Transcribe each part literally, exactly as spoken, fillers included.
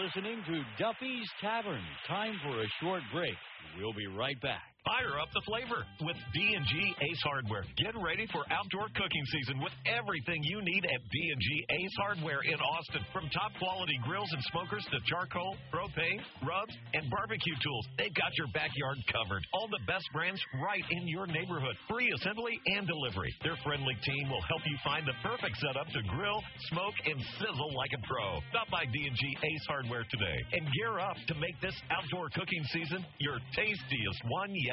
listening to Duffy's Tavern. Time for a short break. We'll be right back. Fire up the flavor with B and G Ace Hardware. Get ready for outdoor cooking season with everything you need at B and G Ace Hardware in Austin. From top quality grills and smokers to charcoal, propane, rubs, and barbecue tools, they've got your backyard covered. All the best brands right in your neighborhood. Free assembly and delivery. Their friendly team will help you find the perfect setup to grill, smoke, and sizzle like a pro. Stop by B and G Ace Hardware today and gear up to make this outdoor cooking season your tastiest one yet.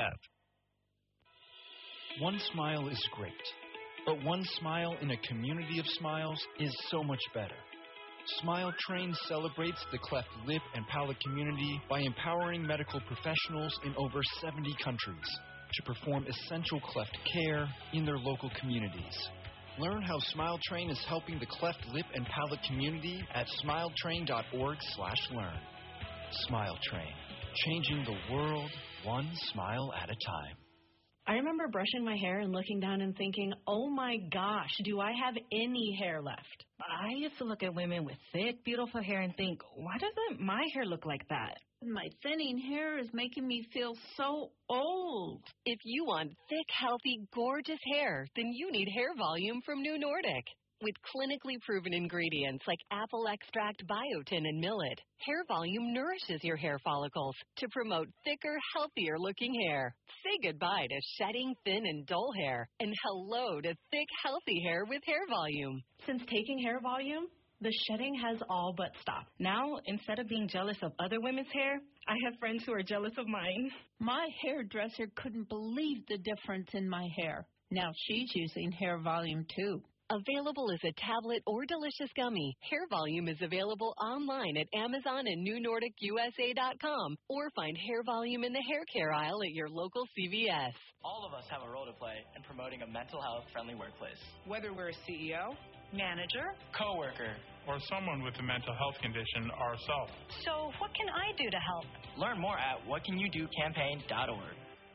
One smile is great, but one smile in a community of smiles is so much better. Smile Train celebrates the cleft lip and palate community by empowering medical professionals in over seventy countries to perform essential cleft care in their local communities. Learn how Smile Train is helping the cleft lip and palate community at smiletrain.org slash learn. Smile Train, changing the world one smile at a time. I remember brushing my hair and looking down and thinking, oh my gosh, do I have any hair left? I used to look at women with thick, beautiful hair and think, why doesn't my hair look like that? My thinning hair is making me feel so old. If you want thick, healthy, gorgeous hair, then you need Hair Volume from New Nordic. With clinically proven ingredients like apple extract, biotin, and millet, Hair Volume nourishes your hair follicles to promote thicker, healthier-looking hair. Say goodbye to shedding, thin, and dull hair, and hello to thick, healthy hair with Hair Volume. Since taking Hair Volume, the shedding has all but stopped. Now, instead of being jealous of other women's hair, I have friends who are jealous of mine. My hairdresser couldn't believe the difference in my hair. Now she's using Hair Volume, too. Available as a tablet or delicious gummy, Hair Volume is available online at Amazon and New Nordic U S A dot com, or find Hair Volume in the hair care aisle at your local C V S. All of us have a role to play in promoting a mental health-friendly workplace. Whether we're a C E O, manager, coworker, or someone with a mental health condition ourselves. So what can I do to help? Learn more at what can you do campaign dot org.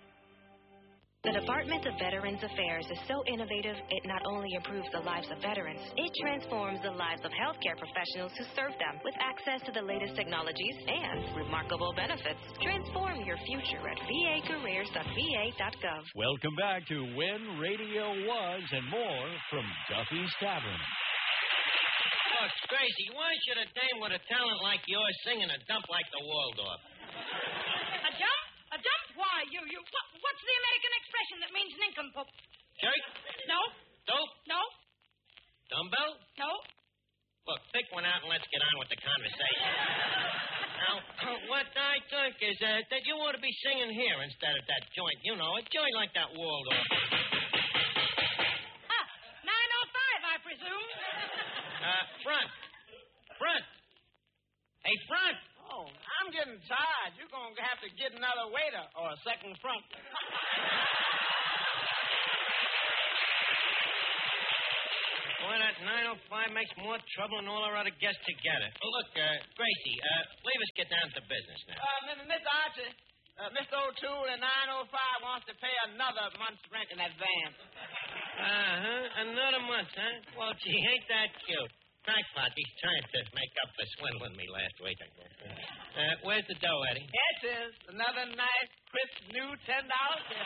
The Department of Veterans Affairs is so innovative, it not only improves the lives of veterans, it transforms the lives of healthcare professionals who serve them with access to the latest technologies and remarkable benefits. Transform your future at v a careers dot v a dot gov. Welcome back to When Radio Was and more from Duffy's Tavern. Look, Gracie, why should a dame with a talent like yours sing in a dump like the Waldorf? A jump? A jump? Why, you, you, what, what's the American expression that means nincompoop? Jerk? No. Dope? No. Dumbbell? No. Look, pick one out and let's get on with the conversation. Now, what I think is uh, that you ought to be singing here instead of that joint. You know, a joint like that Waldorf. Ah, nine oh five, I presume. Uh, front. Front. Hey, front. Oh, I'm getting tired. You're going to have to get another waiter or a second front. Boy, that nine oh five makes more trouble than all our other guests together. Well, look, uh, Gracie, uh, leave us get down to business now. Uh, Mister Archie, uh, Mister O'Toole and nine oh five wants to pay another month's rent in advance. Uh-huh. Another month, huh? Well, gee, ain't that cute? Crackpot, he's trying to make up for swindling me last week, I guess. Uh, where's the dough, Eddie? Here it is. Another nice, crisp, new ten dollars bill.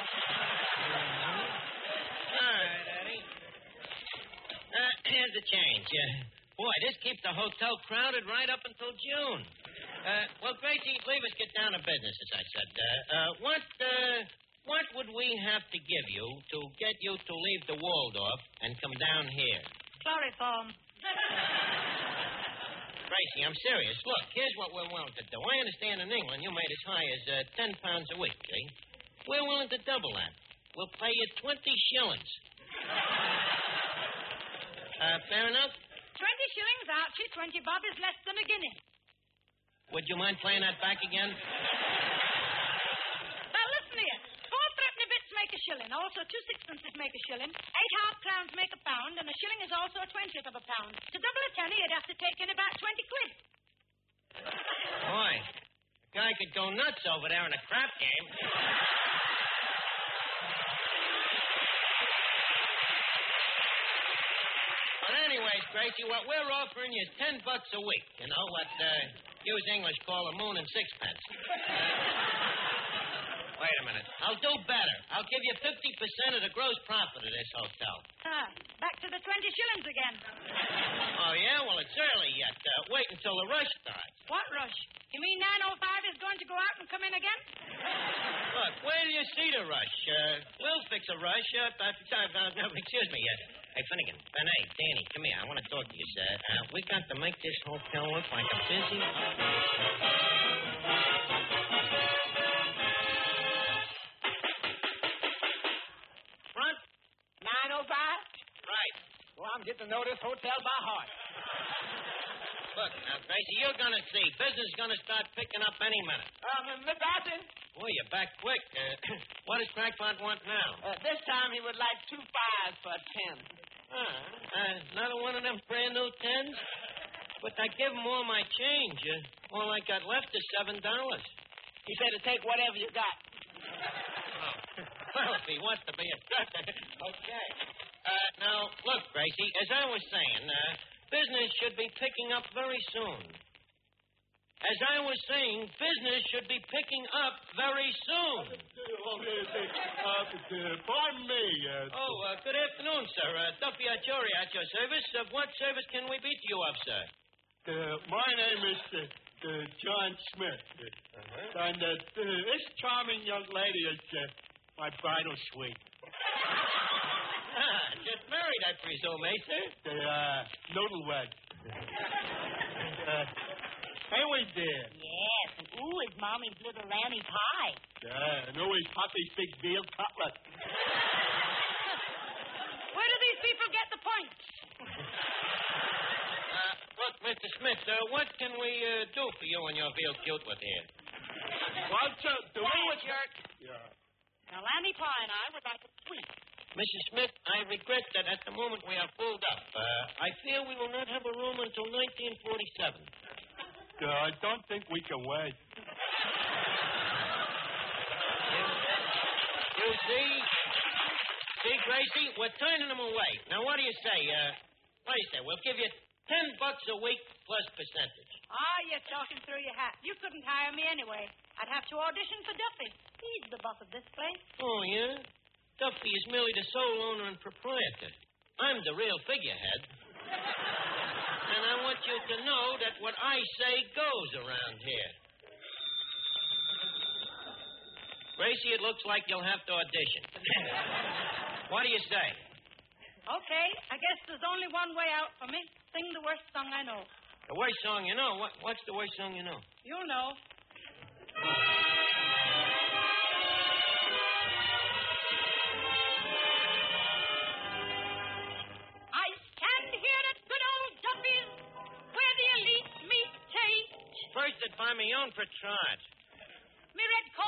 Mm-hmm. All right, Eddie. Uh, here's the change. Uh, boy, this keeps the hotel crowded right up until June. Uh, well, Gracie, leave us get down to business, as I said. Uh, uh, what, uh, what would we have to give you to get you to leave the Waldorf and come down here? Chloroform. Gracie, I'm serious. Look, here's what we're willing to do. I understand in England you made as high as uh, ten pounds a week, see? We're willing to double that. We'll pay you twenty shillings. Uh, fair enough? Twenty shillings, Archie. Twenty bob is less than a guinea. Would you mind playing that back again? Now, listen here. Four threepenny bits make a shilling. Also, two sixpences make a shilling. Eight half crowns make a pound, and a shilling is also a twentieth of a pound. To double a penny, you'd have to take in about twenty quid. Boy, a guy could go nuts over there in a crap game. But anyways, Gracie, what we're offering you is ten bucks a week. You know what? Uh, use English, call a moon and sixpence. Wait a minute. I'll do better. I'll give you fifty percent of the gross profit of this hotel. Ah, back to the twenty shillings again. Oh, yeah? Well, it's early yet. Uh, wait until the rush starts. What rush? You mean nine oh five is going to go out and come in again? Look, where do you see the rush? Uh, we'll fix a rush. Uh, uh, uh, no, excuse me. Uh, hey, Finnegan. Ben, hey, Danny, come here. I want to talk to you, sir. Uh, we got to make this hotel look like a busy... Front? nine oh five? Right. Well, I'm getting to know this hotel by heart. Look, now, Gracie, you're going to see. Business is going to start picking up any minute. Um, Miss Austin? Boy, you're back quick. Uh, what does Crackpot want now? Uh, this time he would like two fives for ten. Ah, uh, another one of them brand new tens? But I give him all my change. Uh, all I got left is seven dollars. He said to take whatever you got. Oh. Well, if he wants to be a trucker. Okay. Uh, now, look, Gracie, as I was saying, uh, business should be picking up very soon. As I was saying, business should be picking up very soon. Uh, pardon me. Uh, oh, uh, good afternoon, sir. Uh, Duffy Archuri at your service. Of what service can we be to you of, sir? uh, my name is uh, uh, John Smith. Uh-huh. And uh, uh, this charming young lady is uh, my bridal suite. Ah, just married, I presume, eh, sir? The uh, noodle wed. uh, hey, we did. Yes, and ooh, is Mommy's little lammy pie. Yeah, and always Poppy's big veal cutlet. Where do these people get the points? Uh, look, Mister Smith, uh, what can we uh, do for you and your veal cutlet here? Well, to, to me, Quiet, jerk. Yeah. Now, Lammy Pie and I would like a sweet. Missus Smith, I regret that at the moment we are filled up. Uh, I fear we will not have a room until nineteen forty-seven. Uh, I don't think we can wait. You see? See, Gracie? We're turning them away. Now, what do you say? Uh, what do you say? We'll give you ten bucks a week plus percentage. Ah, you're talking through your hat. You couldn't hire me anyway. I'd have to audition for Duffy. He's the boss of this place. Oh, yeah? Duffy is merely the sole owner and proprietor. I'm the real figurehead. And I want you to know that what I say goes around here. Gracie, it looks like you'll have to audition. What do you say? Okay, I guess there's only one way out for me. Sing the worst song I know. The worst song you know? What, what's the worst song you know? You'll know. I stand here at good old Duffy's, where the elite meet Tate. First, I'd buy me own for charge. Me red coat